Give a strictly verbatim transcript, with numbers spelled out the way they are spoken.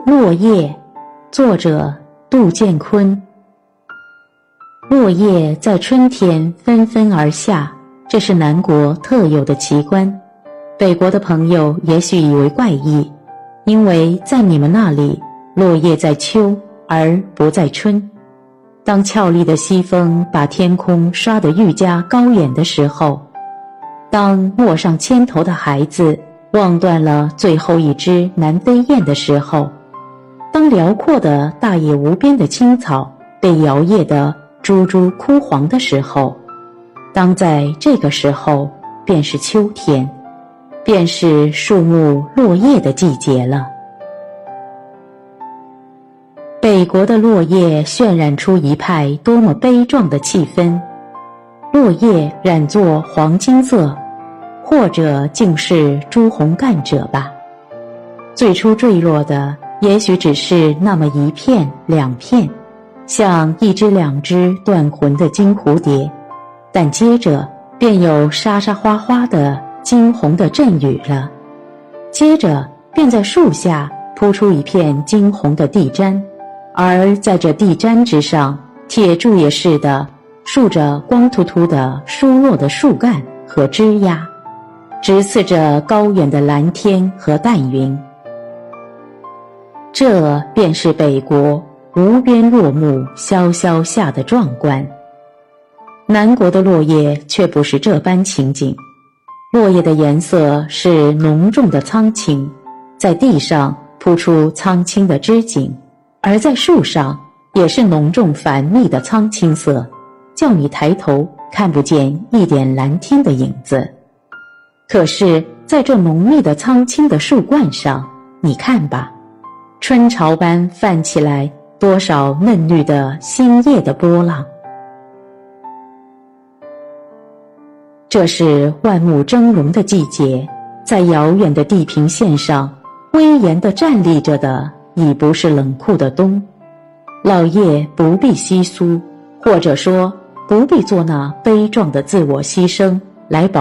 落叶，作者杜建坤。落叶在春天纷纷而下，这是南国特有的奇观。北国的朋友也许以为怪异，因为在你们那里，落叶在秋而不在春。当俏丽的西风把天空刷得愈加高远的时候，当陌上千头的孩子望断了最后一只南飞雁的时候，当辽阔的大野无边的青草被摇曳得猪猪枯黄的时候，当在这个时候，便是秋天，便是树木落叶的季节了。北国的落叶渲染出一派多么悲壮的气氛，落叶染作黄金色，或者竟是朱红干者吧。最初坠落的也许只是那么一片两片，像一只两只断魂的金蝴蝶，但接着便有沙沙哗哗的惊鸿的阵雨了，接着便在树下铺出一片惊鸿的地毡，而在这地毡之上，铁柱也似的竖着光秃秃的疏落的树干和枝桠，直刺着高远的蓝天和淡云。这便是北国无边落木萧萧下的壮观。南国的落叶却不是这般情景，落叶的颜色是浓重的苍青，在地上铺出苍青的枝茎，而在树上也是浓重繁密的苍青色，叫你抬头看不见一点蓝天的影子。可是在这浓密的苍青的树冠上，你看吧，春潮般泛起来多少嫩绿的新叶的波浪。这是万木峥嵘的季节，在遥远的地平线上威严地站立着的已不是冷酷的冬。老叶不必稀疏，或者说不必做那悲壮的自我牺牲来保